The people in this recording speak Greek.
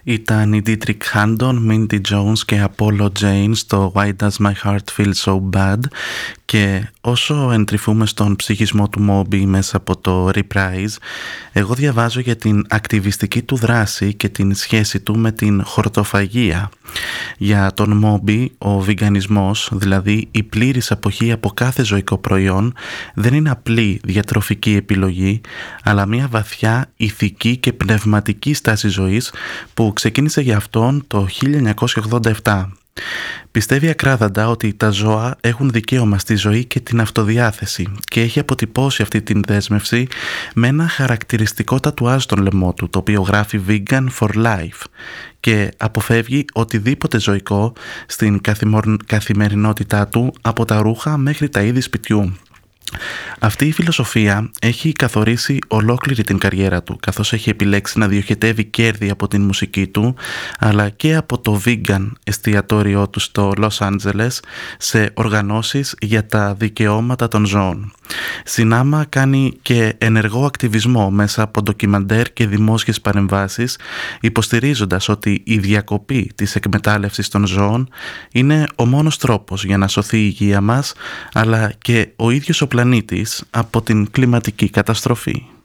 Ήταν η Dietrich Haddon, Mindy Jones και Apollo Jane στο Why Does My Heart Feel So Bad. Και όσο εντρυφούμε στον ψυχισμό του Moby μέσα από το Reprise, εγώ διαβάζω για την ακτιβιστική του δράση και την σχέση του με την χορτοφαγία. Για τον Moby, ο βιγκανισμός, δηλαδή η πλήρης αποχή από κάθε ζωικό προϊόν, δεν είναι απλή διατροφική επιλογή, αλλά μια βαθιά ηθική και πνευματική στάση ζωής που ξεκίνησε για αυτόν το 1987. Πιστεύει ακράδαντα ότι τα ζώα έχουν δικαίωμα στη ζωή και την αυτοδιάθεση και έχει αποτυπώσει αυτή την δέσμευση με ένα χαρακτηριστικό τατουάζ στον λαιμό του, το οποίο γράφει Vegan for Life, και αποφεύγει οτιδήποτε ζωικό στην καθημερινότητά του, από τα ρούχα μέχρι τα είδη σπιτιού. Αυτή η φιλοσοφία έχει καθορίσει ολόκληρη την καριέρα του, καθώς έχει επιλέξει να διοχετεύει κέρδη από την μουσική του, αλλά και από το vegan εστιατόριό του στο Λος Άντζελες σε οργανώσεις για τα δικαιώματα των ζώων. Συνάμα κάνει και ενεργό ακτιβισμό μέσα από ντοκιμαντέρ και δημόσιες παρεμβάσεις, υποστηρίζοντας ότι η διακοπή της εκμετάλλευσης των ζώων είναι ο μόνος τρόπος για να σωθεί η υγεία μας, αλλά και ο ίδιος ο πλανήτης από την κλιματική καταστροφή.